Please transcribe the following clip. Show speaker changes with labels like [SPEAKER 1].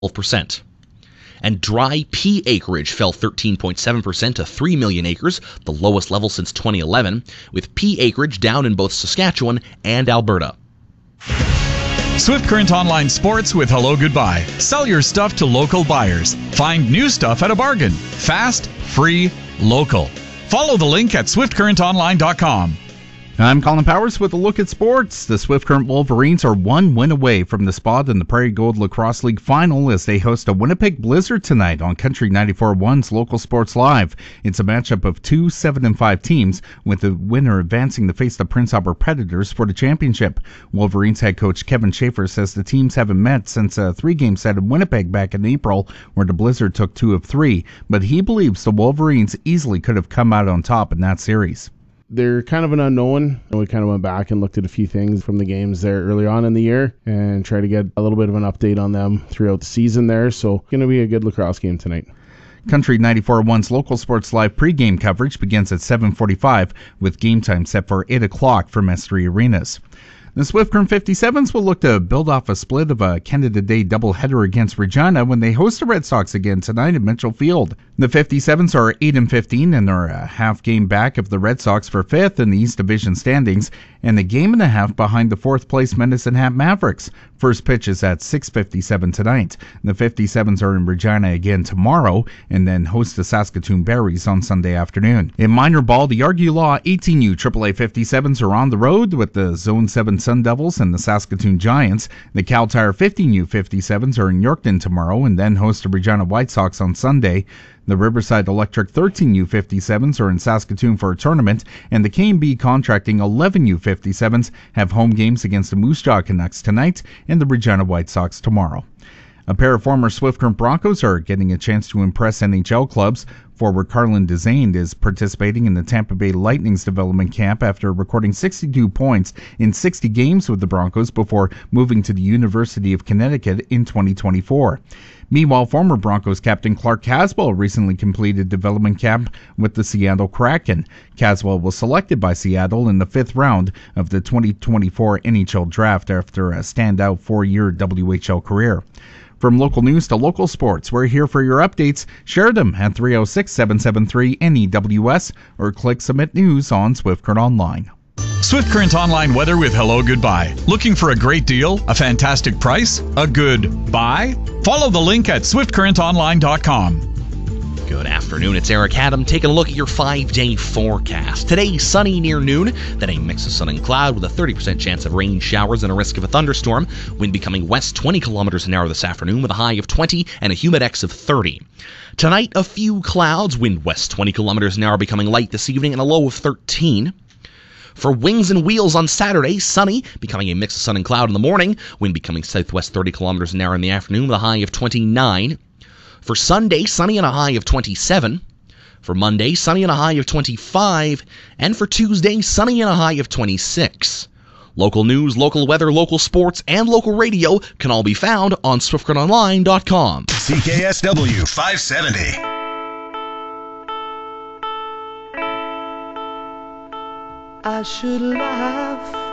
[SPEAKER 1] 12%. And dry pea acreage fell 13.7% to 3 million acres, the lowest level since 2011, with pea acreage down in both Saskatchewan and Alberta.
[SPEAKER 2] Swift Current Online Sports with Hello Goodbye. Sell your stuff to local buyers. Find new stuff at a bargain. Fast, free, local. Follow the link at swiftcurrentonline.com.
[SPEAKER 3] I'm Colin Powers with a look at sports. The Swift Current Wolverines are one win away from the spot in the Prairie Gold Lacrosse League final as they host a Winnipeg Blizzard tonight on Country 94.1's Local Sports Live. It's a matchup of two 7-5 teams, with the winner advancing to face the Prince Albert Predators for the championship. Wolverines head coach Kevin Schaefer says the teams haven't met since a 3-game set in Winnipeg back in April, where the Blizzard took 2 of 3, but he believes the Wolverines easily could have come out on top in that series.
[SPEAKER 4] They're kind of an unknown. We kind of went back and looked at a few things from the games there early on in the year and try to get a little bit of an update on them throughout the season there. So going to be a good lacrosse game tonight.
[SPEAKER 3] Country 94.1's Local Sports Live pregame coverage begins at 7:45 with game time set for 8 o'clock from S3 Arenas. The Swift Current 57s will look to build off a split of a Canada Day doubleheader against Regina when they host the Red Sox again tonight at Mitchell Field. The 57s are 8-15 and are a half game back of the Red Sox for 5th in the East Division standings and a game and a half behind the 4th place Medicine Hat Mavericks. First pitch is at 6:57 tonight. The 57s are in Regina again tomorrow and then host the Saskatoon Berries on Sunday afternoon. In minor ball, the Argue Law 18U AAA 57s are on the road with the Zone 7 Sun Devils and the Saskatoon Giants. The Cal Tire 15U 57s are in Yorkton tomorrow and then host the Regina White Sox on Sunday. The Riverside Electric 13U 57s are in Saskatoon for a tournament, and the K&B Contracting 11U 57s have home games against the Moose Jaw Canucks tonight and the Regina White Sox tomorrow. A pair of former Swift Current Broncos are getting a chance to impress NHL clubs. Forward Carlin Desained is participating in the Tampa Bay Lightning's development camp after recording 62 points in 60 games with the Broncos before moving to the University of Connecticut in 2024. Meanwhile, former Broncos captain Clark Caswell recently completed development camp with the Seattle Kraken. Caswell was selected by Seattle in the 5th round of the 2024 NHL draft after a standout 4-year WHL career. From local news to local sports, we're here for your updates. Share them at 306-773-NEWS or click Submit News on Swift Current Online.
[SPEAKER 2] Swift Current Online weather with Hello Goodbye. Looking for a great deal, a fantastic price, a good buy? Follow the link at swiftcurrentonline.com.
[SPEAKER 1] Good afternoon, it's Eric Adam taking a look at your 5-day forecast. Today, sunny near noon, then a mix of sun and cloud with a 30% chance of rain showers and a risk of a thunderstorm. Wind becoming west 20 kilometers an hour this afternoon with a high of 20 and a humidex of 30. Tonight, a few clouds, wind west 20 kilometers an hour becoming light this evening and a low of 13. For Wings and Wheels on Saturday, sunny, becoming a mix of sun and cloud in the morning, wind becoming southwest 30 kilometers an hour in the afternoon with a high of 29. For Sunday, sunny and a high of 27. For Monday, sunny and a high of 25. And for Tuesday, sunny and a high of 26. Local news, local weather, local sports, and local radio can all be found on SwiftCurrentOnline.com.
[SPEAKER 5] CKSW 570.
[SPEAKER 6] I should laugh